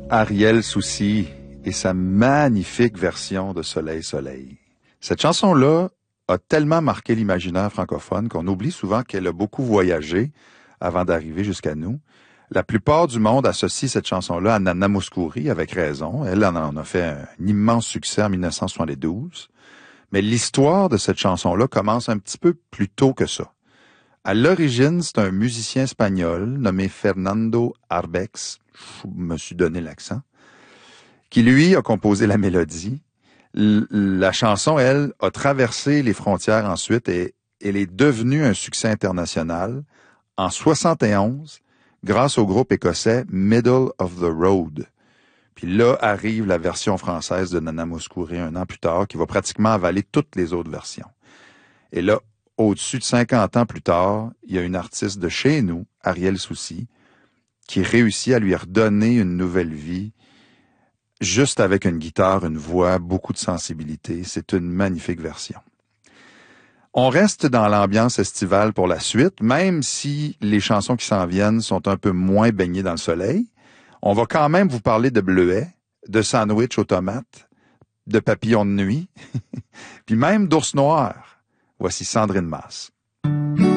Ariel Soucy et sa magnifique version de Soleil, Soleil. Cette chanson-là a tellement marqué l'imaginaire francophone qu'on oublie souvent qu'elle a beaucoup voyagé avant d'arriver jusqu'à nous. La plupart du monde associe cette chanson-là à Nana Mouskouri, avec raison. Elle en a fait un immense succès en 1972. Mais l'histoire de cette chanson-là commence un petit peu plus tôt que ça. À l'origine, c'est un musicien espagnol nommé Fernando Arbex, je me suis donné l'accent, qui lui a composé la mélodie. La chanson, elle, a traversé les frontières ensuite et elle est devenue un succès international en 71 grâce au groupe écossais Middle of the Road. Puis là arrive la version française de Nana Mouskouri un an plus tard qui va pratiquement avaler toutes les autres versions. Et là, au-dessus de 50 ans plus tard, il y a une artiste de chez nous, Ariel Soucy, qui réussit à lui redonner une nouvelle vie, juste avec une guitare, une voix, beaucoup de sensibilité. C'est une magnifique version. On reste dans l'ambiance estivale pour la suite, même si les chansons qui s'en viennent sont un peu moins baignées dans le soleil. On va quand même vous parler de bleuets, de sandwich aux tomates, de papillons de nuit, puis même d'ours noirs. Voici Sandrine Masse.